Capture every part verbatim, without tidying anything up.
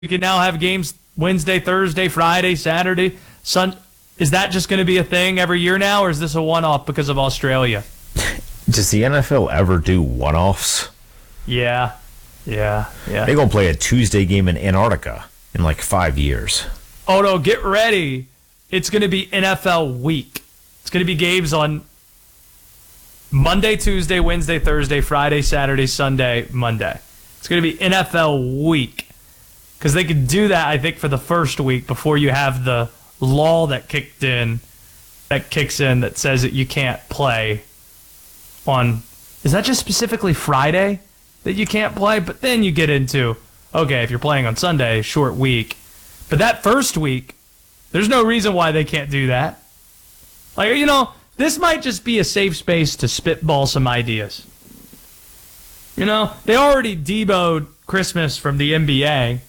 You can now have games Wednesday, Thursday, Friday, Saturday, Sun. Is that just going to be a thing every year now, or is this a one-off because of Australia? Does the N F L ever do one-offs? Yeah, yeah, yeah. They're going to play a Tuesday game in Antarctica in like five years. Oh, no, get ready. It's going to be N F L week. It's going to be games on Monday, Tuesday, Wednesday, Thursday, Friday, Saturday, Sunday, Monday. It's going to be N F L week. Because they could do that, I think, for the first week before you have the law that kicked in, that kicks in that says that you can't play on, is that just specifically Friday that you can't play? But then you get into, okay, if you're playing on Sunday, short week. But that first week, there's no reason why they can't do that. Like, you know, this might just be a safe space to spitball some ideas. You know, they already deboed Christmas from the N B A.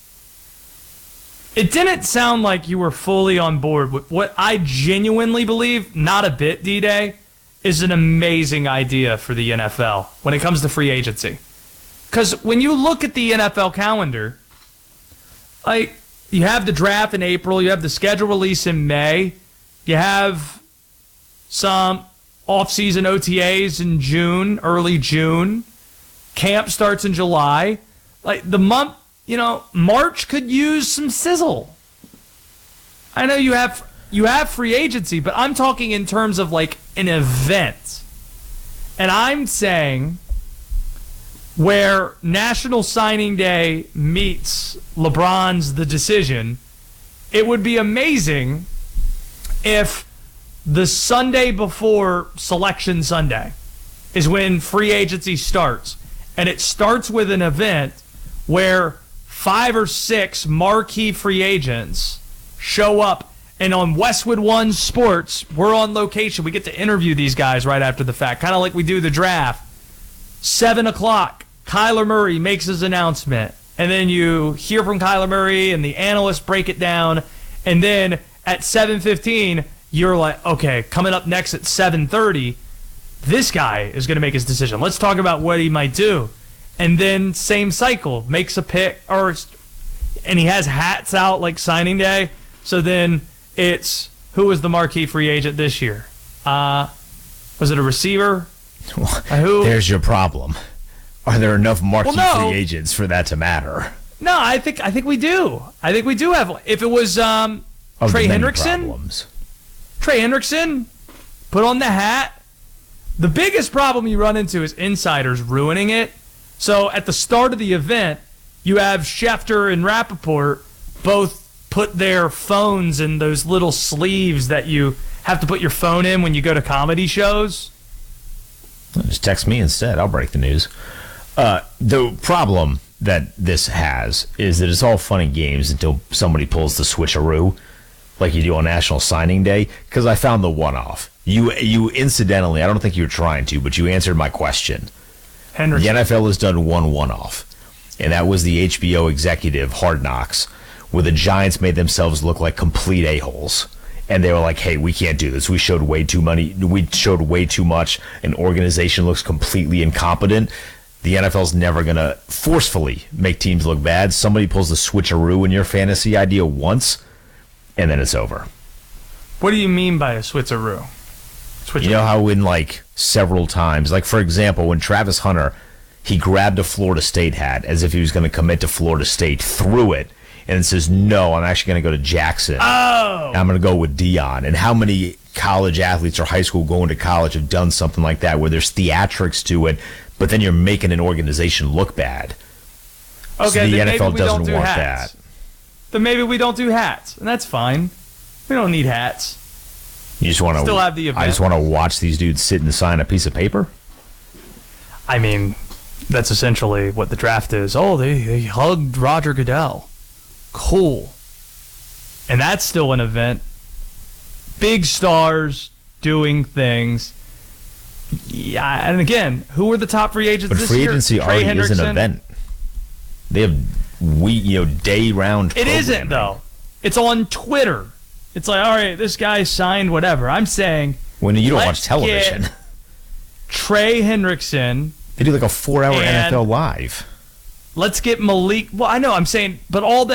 It didn't sound like you were fully on board with what I genuinely believe, not a bit, D-Day, is an amazing idea for the N F L when it comes to free agency. Because when you look at the N F L calendar, like, you have the draft in April, you have the schedule release in May, you have some off-season O T As in June, early June, camp starts in July. Like, the month... You know, March could use some sizzle. I know you have you have free agency, but I'm talking in terms of like an event. And I'm saying where National Signing Day meets LeBron's The Decision, it would be amazing if the Sunday before Selection Sunday is when free agency starts. And it starts with an event where five or six marquee free agents show up, and on Westwood One Sports, we're on location. We get to interview these guys right after the fact, kind of like we do the draft. Seven o'clock, Kyler Murray makes his announcement, and then you hear from Kyler Murray, and the analysts break it down, and then at seven fifteen, you're like, okay, coming up next at seven thirty, this guy is going to make his decision. Let's talk about what he might do. And then same cycle, makes a pick, or and he has hats out like signing day. So then it's, who was the marquee free agent this year? Uh, was it a receiver? Uh, who? There's your problem. Are there enough marquee well, no. free agents for that to matter? No, I think I think we do. I think we do have. If it was um, Trey Hendrickson, problems. Trey Hendrickson, put on the hat. The biggest problem you run into is insiders ruining it. So at the start of the event, you have Schefter and Rappaport both put their phones in those little sleeves that you have to put your phone in when you go to comedy shows. Just text me instead. I'll break the news. Uh, the problem that this has is that it's all fun and games until somebody pulls the switcheroo, like you do on National Signing Day, because I found the one-off. You, you incidentally, I don't think you were trying to, but you answered my question. Hendrickson. The N F L has done one one-off, and that was the H B O executive Hard Knocks, where the Giants made themselves look like complete a-holes. And they were like, hey, we can't do this. We showed way too money. We showed way too much. An organization looks completely incompetent. The N F L's never going to forcefully make teams look bad. Somebody pulls the switcheroo in your fantasy idea once, and then it's over. What do you mean by a switcheroo? switcheroo? You know how in, like, several times, like, for example, when Travis Hunter, he grabbed a Florida State hat as if he was going to commit to Florida State, threw it, and says, no, I'm actually going to go to Jackson. Oh! I'm going to go with Dion. And how many college athletes or high school going to college have done something like that where there's theatrics to it, but then you're making an organization look bad. Okay, so the then N F L maybe we doesn't don't do want hats. that. Then maybe we don't do hats, and that's fine. We don't need hats. You just want to still have the event. I just want to watch these dudes sit and sign a piece of paper? I mean, that's essentially what the draft is. Oh, they, they hugged Roger Goodell. Cool. And that's still an event. Big stars doing things. Yeah, and again, who were the top free agents but this free year? agency Trey already is an event. They have we you know day round. It isn't though. It's on Twitter. It's like, all right, this guy signed whatever. I'm saying when you don't watch television. Trey Hendrickson. They do like a four-hour N F L Live. Let's get Malik. Well, I know I'm saying, but all